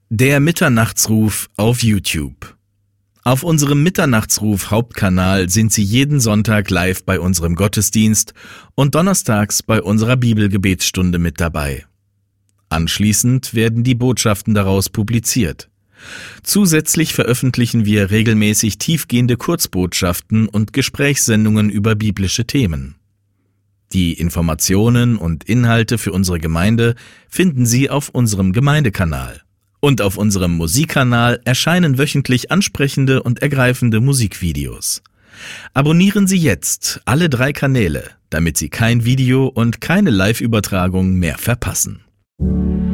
Der Mitternachtsruf auf YouTube. Auf unserem Mitternachtsruf Hauptkanal sind Sie jeden Sonntag live bei unserem Gottesdienst und donnerstags bei unserer Bibelgebetsstunde mit dabei. Anschließend werden die Botschaften daraus publiziert. Zusätzlich veröffentlichen wir regelmäßig tiefgehende Kurzbotschaften und Gesprächssendungen über biblische Themen. Die Informationen und Inhalte für unsere Gemeinde finden Sie auf unserem Gemeindekanal. Und auf unserem Musikkanal erscheinen wöchentlich ansprechende und ergreifende Musikvideos. Abonnieren Sie jetzt alle 3 Kanäle, damit Sie kein Video und keine Live-Übertragung mehr verpassen.